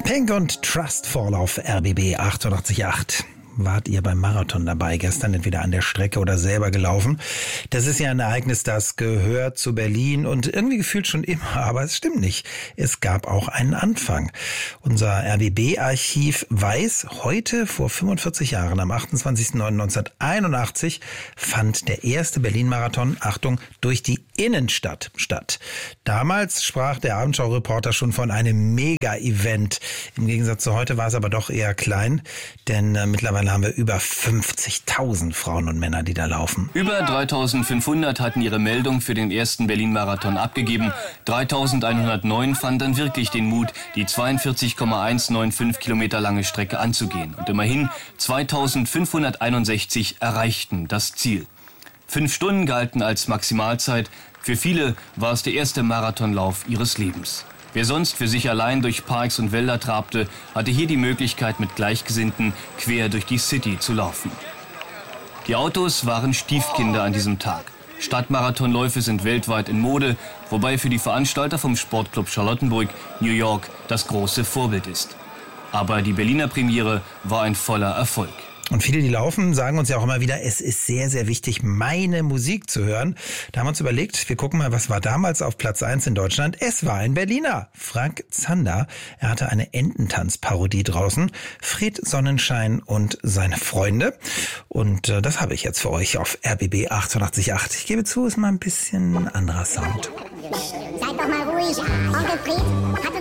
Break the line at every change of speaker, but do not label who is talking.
Pink und Trustfall auf RBB 88.8. Wart ihr beim Marathon dabei, gestern entweder an der Strecke oder selber gelaufen? Das ist ja ein Ereignis, das gehört zu Berlin und irgendwie gefühlt schon immer, aber es stimmt nicht. Es gab auch einen Anfang. Unser RBB-Archiv weiß, heute vor 45 Jahren, am 28.09.1981, fand der erste Berlin-Marathon, Achtung, durch die Innenstadt statt. Damals sprach der Abendschau-Reporter schon von einem Mega-Event. Im Gegensatz zu heute war es aber doch eher klein, denn mittlerweile haben wir über 50.000 Frauen und Männer, die da laufen.
Über 3.500 hatten ihre Meldung für den ersten Berlin-Marathon abgegeben. 3.109 fanden dann wirklich den Mut, die 42,195 Kilometer lange Strecke anzugehen. Und immerhin 2.561 erreichten das Ziel. 5 Stunden galten als Maximalzeit. Für viele war es der erste Marathonlauf ihres Lebens. Wer sonst für sich allein durch Parks und Wälder trabte, hatte hier die Möglichkeit, mit Gleichgesinnten quer durch die City zu laufen. Die Autos waren Stiefkinder an diesem Tag. Stadtmarathonläufe sind weltweit in Mode, wobei für die Veranstalter vom Sportclub Charlottenburg New York das große Vorbild ist. Aber die Berliner Premiere war ein voller Erfolg.
Und viele, die laufen, sagen uns ja auch immer wieder, es ist sehr, sehr wichtig, meine Musik zu hören. Da haben wir uns überlegt, wir gucken mal, was war damals auf Platz 1 in Deutschland. Es war ein Berliner, Frank Zander. Er hatte eine Ententanz-Parodie draußen, Fred Sonnenschein und seine Freunde. Und das habe ich jetzt für euch auf RBB 88.8. Ich gebe zu, ist mal ein bisschen ein anderer Sound.
Seid doch mal ruhig, Onkel Fred hat